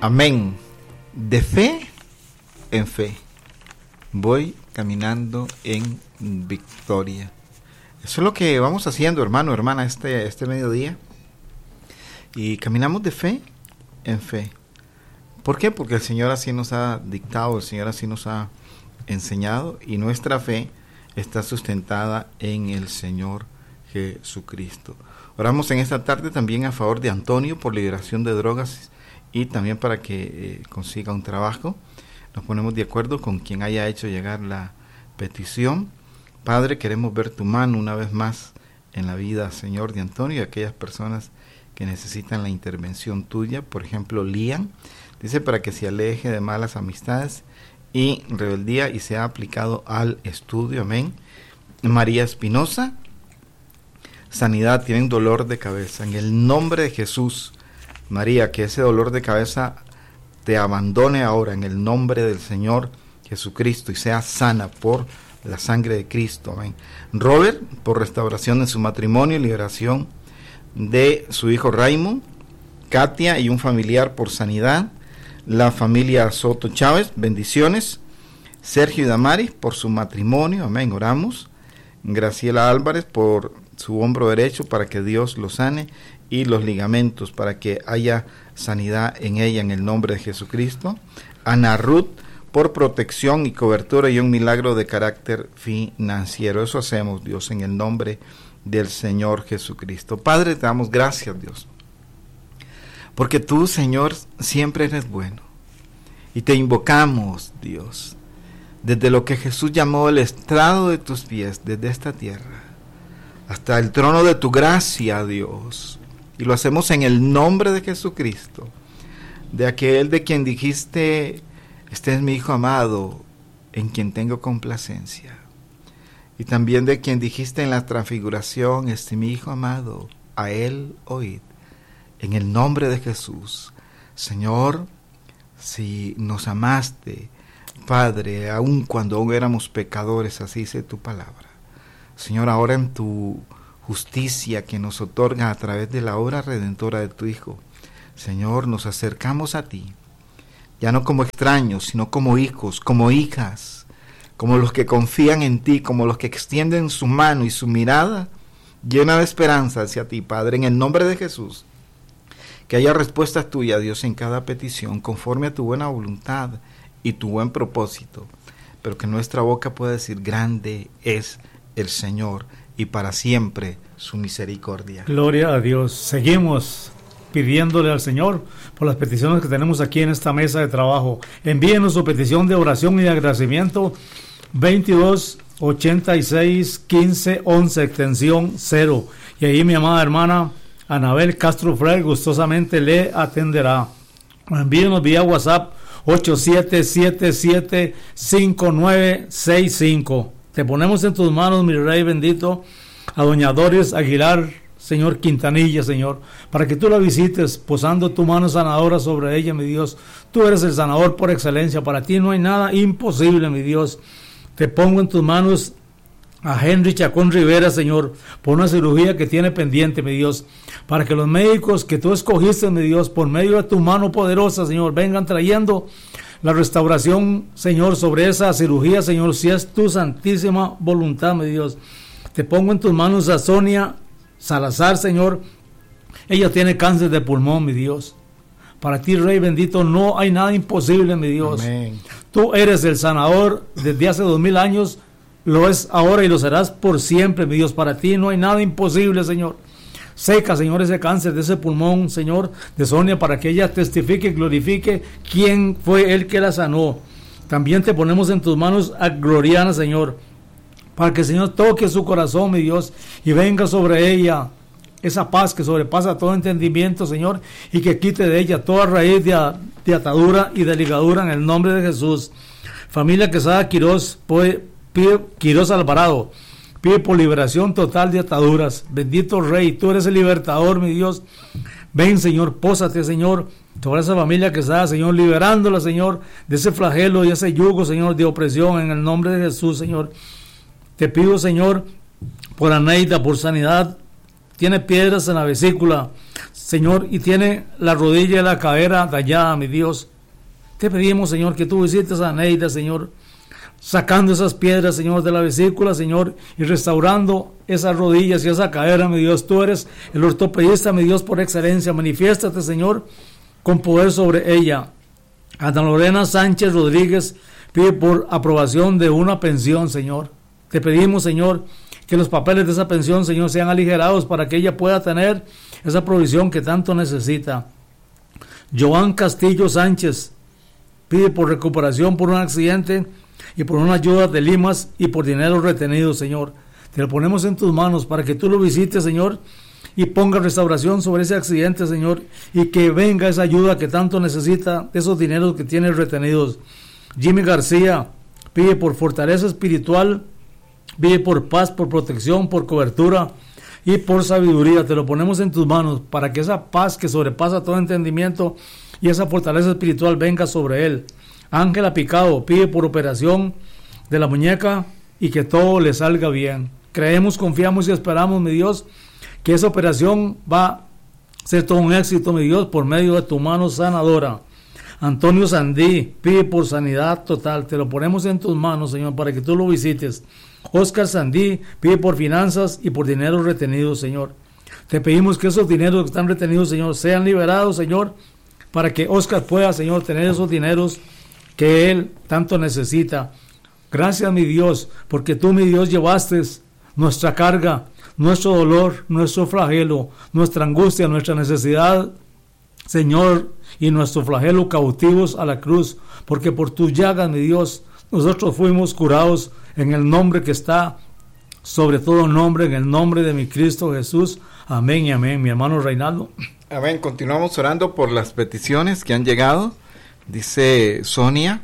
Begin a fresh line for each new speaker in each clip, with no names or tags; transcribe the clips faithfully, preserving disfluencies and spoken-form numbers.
Amén. De fe en fe. Voy caminando en victoria. Eso es lo que vamos haciendo, hermano, hermana, este, este mediodía. Y caminamos de fe en fe. ¿Por qué? Porque el Señor así nos ha dictado, el Señor así nos ha enseñado, y nuestra fe está sustentada en el Señor Jesucristo. Oramos en esta tarde también a favor de Antonio por liberación de drogas y también para que eh, consiga un trabajo. Nos ponemos de acuerdo con quien haya hecho llegar la petición. Padre, queremos ver tu mano una vez más en la vida, Señor, de Antonio y aquellas personas que necesitan la intervención tuya. Por ejemplo, Lian dice para que se aleje de malas amistades y rebeldía y sea aplicado al estudio. Amén. María Espinosa, sanidad, tienen dolor de cabeza. En el nombre de Jesús, María, que ese dolor de cabeza te abandone ahora en el nombre del Señor Jesucristo y sea sana por la sangre de Cristo. Amén. Robert, por restauración de su matrimonio y liberación de su hijo Raymond. Katia y un familiar por sanidad. La familia Soto Chávez, bendiciones. Sergio y Damaris por su matrimonio, amén, oramos. Graciela Álvarez por su hombro derecho para que Dios lo sane y los ligamentos para que haya sanidad en ella en el nombre de Jesucristo. Ana Ruth por protección y cobertura y un milagro de carácter financiero. Eso hacemos, Dios, en el nombre del Señor Jesucristo. Padre, te damos gracias, Dios, porque tú, Señor, siempre eres bueno. Y te invocamos, Dios, desde lo que Jesús llamó el estrado de tus pies, desde esta tierra, hasta el trono de tu gracia, Dios. Y lo hacemos en el nombre de Jesucristo, de aquel de quien dijiste, este es mi Hijo amado, en quien tengo complacencia. Y también de quien dijiste en la transfiguración, este es mi Hijo amado, a él oíd. En el nombre de Jesús, Señor, si nos amaste, Padre, aun cuando aún éramos pecadores, así dice tu palabra. Señor, ahora en tu justicia que nos otorga a través de la obra redentora de tu Hijo, Señor, nos acercamos a ti, ya no como extraños, sino como hijos, como hijas, como los que confían en ti, como los que extienden su mano y su mirada llena de esperanza hacia ti, Padre, en el nombre de Jesús. Que haya respuesta tuya, Dios, en cada petición, conforme a tu buena voluntad y tu buen propósito, pero que nuestra boca pueda decir, grande es el Señor y para siempre su misericordia.
Gloria a Dios. Seguimos pidiéndole al Señor por las peticiones que tenemos aquí en esta mesa de trabajo. Envíenos su petición de oración y de agradecimiento veintidós ochenta y seis quince once extensión cero, y ahí mi amada hermana Anabel Castro Frey gustosamente le atenderá. Envíenos vía WhatsApp ocho siete siete siete cinco nueve seis cinco. Te ponemos en tus manos, mi Rey bendito, a doña Doris Aguilar, Señor Quintanilla, Señor, para que tú la visites, posando tu mano sanadora sobre ella, mi Dios. Tú eres el sanador por excelencia, para ti no hay nada imposible, mi Dios. Te pongo en tus manos a Henry Chacón Rivera, Señor, por una cirugía que tiene pendiente, mi Dios, para que los médicos que tú escogiste, mi Dios, por medio de tu mano poderosa, Señor, vengan trayendo la restauración, Señor, sobre esa cirugía, Señor, si es tu santísima voluntad, mi Dios. Te pongo en tus manos a Sonia Salazar, Señor. Ella tiene cáncer de pulmón, mi Dios. Para ti, Rey bendito, no hay nada imposible, mi Dios.
Amén.
Tú eres el sanador desde hace dos mil años, lo es ahora y lo serás por siempre, mi Dios. Para ti no hay nada imposible, Señor. Seca, Señor, ese cáncer de ese pulmón, Señor, de Sonia, para que ella testifique y glorifique quién fue el que la sanó. También te ponemos en tus manos a Gloriana, Señor, para que el Señor toque su corazón, mi Dios, y venga sobre ella esa paz que sobrepasa todo entendimiento, Señor, y que quite de ella toda raíz de, de atadura y de ligadura en el nombre de Jesús. Familia Quesada Quirós, pide Quirós Alvarado, pide por liberación total de ataduras. Bendito Rey, tú eres el libertador, mi Dios. Ven, Señor, pósate, Señor, sobre esa familia Quesada, Señor, liberándola, Señor, de ese flagelo y ese yugo, Señor, de opresión, en el nombre de Jesús, Señor. Te pido, Señor, por Aneida, por sanidad. Tiene piedras en la vesícula. Señor, y tiene la rodilla y la cadera dañada, mi Dios. Te pedimos, Señor, que tú visites a Neida, Señor, sacando esas piedras, Señor, de la vesícula, Señor, y restaurando esas rodillas y esa cadera, mi Dios. Tú eres el ortopedista, mi Dios, por excelencia. Manifiéstate, Señor, con poder sobre ella. Ana Lorena Sánchez Rodríguez pide por aprobación de una pensión, Señor. Te pedimos, Señor, que los papeles de esa pensión, Señor, sean aligerados para que ella pueda tener esa provisión que tanto necesita. Joan Castillo Sánchez pide por recuperación por un accidente y por una ayuda de limas y por dinero retenido, Señor. Te lo ponemos en tus manos para que tú lo visites, Señor, y ponga restauración sobre ese accidente, Señor, y que venga esa ayuda que tanto necesita, esos dineros que tiene retenidos. Jimmy García pide por fortaleza espiritual, pide por paz, por protección, por cobertura y por sabiduría. Te lo ponemos en tus manos para que esa paz que sobrepasa todo entendimiento y esa fortaleza espiritual venga sobre él. Ángela Picado pide por operación de la muñeca y que todo le salga bien. Creemos, confiamos y esperamos, mi Dios, que esa operación va a ser todo un éxito, mi Dios, por medio de tu mano sanadora. Antonio Sandí pide por sanidad total. Te lo ponemos en tus manos, Señor, para que tú lo visites. Oscar Sandí pide por finanzas y por dinero retenido, Señor. Te pedimos que esos dineros que están retenidos, Señor, sean liberados, Señor, para que Oscar pueda, Señor, tener esos dineros que él tanto necesita. Gracias, mi Dios, porque tú, mi Dios, llevaste nuestra carga, nuestro dolor, nuestro flagelo, nuestra angustia, nuestra necesidad, Señor, y nuestro flagelo cautivos a la cruz, porque por tus llagas, mi Dios, nosotros fuimos curados en el nombre que está sobre todo nombre, en el nombre de mi Cristo Jesús. Amén y amén. Mi hermano Reinaldo.
Amén. Continuamos orando por las peticiones que han llegado. Dice Sonia,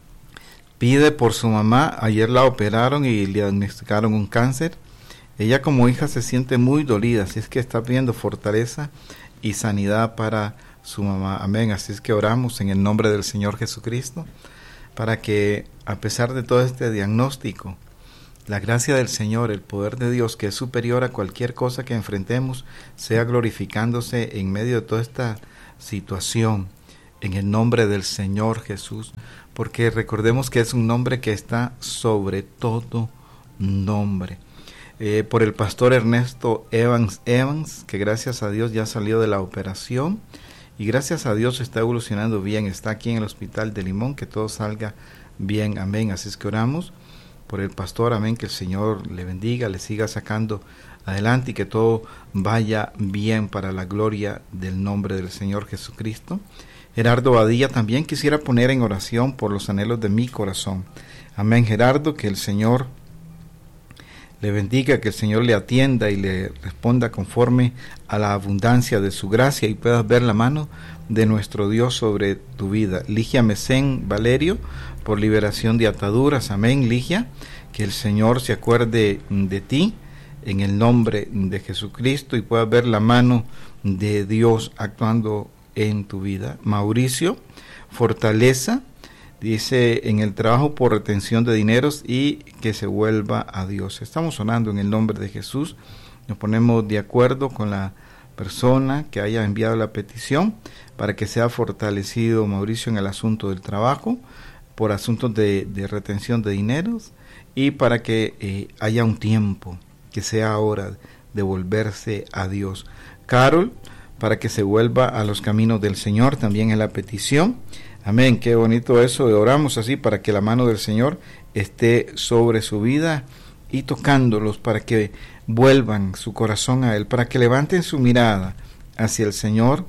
pide por su mamá. Ayer la operaron y le diagnosticaron un cáncer. Ella como hija se siente muy dolida, así es que está pidiendo fortaleza y sanidad para su mamá. Amén. Así es que oramos en el nombre del Señor Jesucristo para que, a pesar de todo este diagnóstico, la gracia del Señor, el poder de Dios, que es superior a cualquier cosa que enfrentemos, sea glorificándose en medio de toda esta situación, en el nombre del Señor Jesús, porque recordemos que es un nombre que está sobre todo nombre. Eh, por el pastor Ernesto Evans Evans, que gracias a Dios ya salió de la operación, y gracias a Dios está evolucionando bien, está aquí en el hospital de Limón, que todo salga bien, amén. Así es que oramos por el pastor, amén, que el Señor le bendiga, le siga sacando adelante y que todo vaya bien para la gloria del nombre del Señor Jesucristo. Gerardo Badilla también quisiera poner en oración por los anhelos de mi corazón. Amén, Gerardo, que el Señor le bendiga, que el Señor le atienda y le responda conforme a la abundancia de su gracia y puedas ver la mano de nuestro Dios sobre tu vida. Ligia Mesén Valerio, por liberación de ataduras. Amén, Ligia, que el Señor se acuerde de ti en el nombre de Jesucristo y puedas ver la mano de Dios actuando en tu vida. Mauricio, fortaleza, dice, en el trabajo por retención de dineros y que se vuelva a Dios. Estamos orando en el nombre de Jesús. Nos ponemos de acuerdo con la persona que haya enviado la petición para que sea fortalecido Mauricio en el asunto del trabajo, por asuntos de, de retención de dineros y para que eh, haya un tiempo, que sea hora de volverse a Dios. Carol, para que se vuelva a los caminos del Señor, también en la petición. Amén, qué bonito eso, oramos así para que la mano del Señor esté sobre su vida y tocándolos para que vuelvan su corazón a Él, para que levanten su mirada hacia el Señor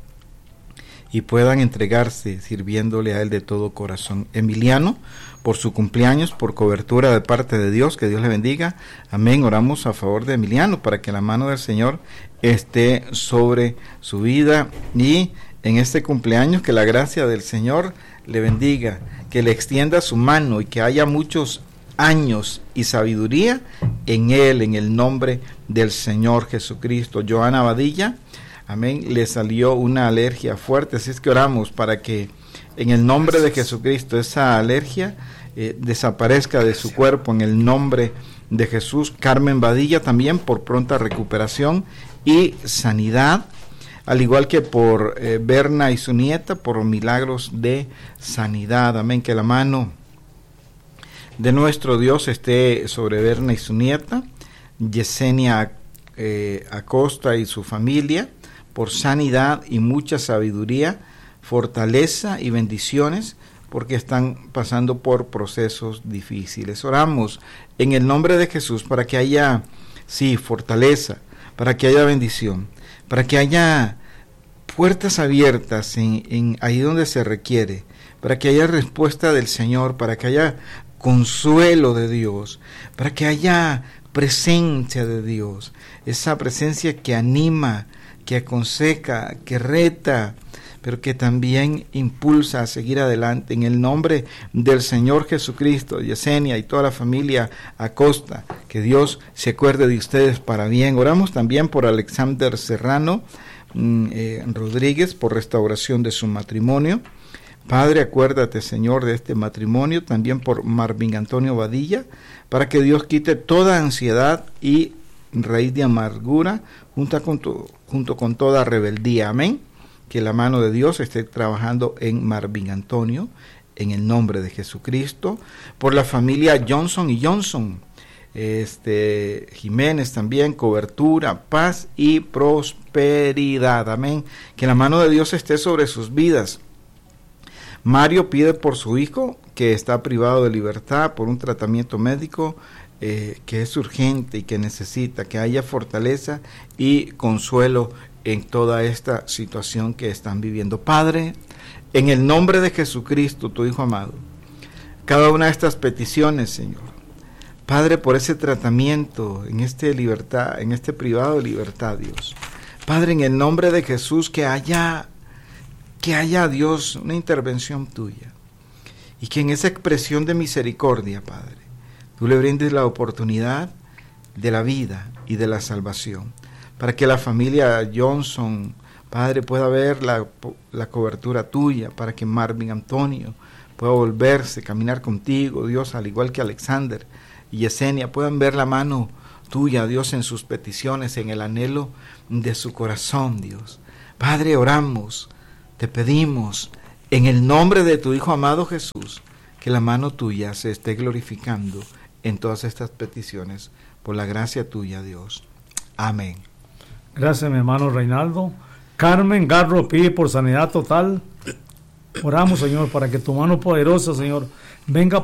y puedan entregarse sirviéndole a Él de todo corazón. Emiliano, por su cumpleaños, por cobertura de parte de Dios, que Dios le bendiga. Amén, oramos a favor de Emiliano para que la mano del Señor esté sobre su vida y en este cumpleaños que la gracia del Señor le bendiga, que le extienda su mano y que haya muchos años y sabiduría en Él, en el nombre del Señor Jesucristo. Joana Badilla, amén, le salió una alergia fuerte, así es que oramos para que en el nombre de Jesucristo esa alergia eh, desaparezca de su cuerpo en el nombre de Jesús. Carmen Badilla también por pronta recuperación y sanidad. al igual que por eh, Berna y su nieta, por milagros de sanidad. Amén. Que la mano de nuestro Dios esté sobre Berna y su nieta, Yesenia eh, Acosta y su familia, por sanidad y mucha sabiduría, fortaleza y bendiciones, porque están pasando por procesos difíciles. Oramos en el nombre de Jesús para que haya, sí, fortaleza, para que haya bendición, para que haya puertas abiertas en, en ahí donde se requiere, para que haya respuesta del Señor, para que haya consuelo de Dios, para que haya presencia de Dios, esa presencia que anima, que aconseja, que reta, pero que también impulsa a seguir adelante. En el nombre del Señor Jesucristo, Yesenia y toda la familia Acosta, que Dios se acuerde de ustedes para bien. Oramos también por Alexander Serrano eh, Rodríguez, por restauración de su matrimonio. Padre, acuérdate, Señor, de este matrimonio, también por Marvin Antonio Badilla, para que Dios quite toda ansiedad y raíz de amargura, junto con, tu, junto con toda rebeldía. Amén. Que la mano de Dios esté trabajando en Marvin Antonio, en el nombre de Jesucristo. Por la familia Johnson y Johnson, este Jiménez también, cobertura, paz y prosperidad. Amén. Que la mano de Dios esté sobre sus vidas. Mario pide por su hijo, que está privado de libertad por un tratamiento médico eh, que es urgente y que necesita que haya fortaleza y consuelo en toda esta situación que están viviendo. Padre, en el nombre de Jesucristo, tu Hijo amado, cada una de estas peticiones, Señor, Padre, por ese tratamiento en este libertad, en este privado de libertad, Dios, Padre, en el nombre de Jesús, que haya que haya, Dios, una intervención tuya, y que en esa expresión de misericordia, Padre, tú le brindes la oportunidad de la vida y de la salvación, para que la familia Johnson, Padre, pueda ver la, la cobertura tuya, para que Marvin Antonio pueda volverse, caminar contigo, Dios, al igual que Alexander y Yesenia, puedan ver la mano tuya, Dios, en sus peticiones, en el anhelo de su corazón, Dios. Padre, oramos, te pedimos, en el nombre de tu Hijo amado Jesús, que la mano tuya se esté glorificando en todas estas peticiones, por la gracia tuya, Dios. Amén.
Gracias, mi hermano Reinaldo. Carmen Garro pide por sanidad total. Oramos, Señor, para que tu mano poderosa, Señor, venga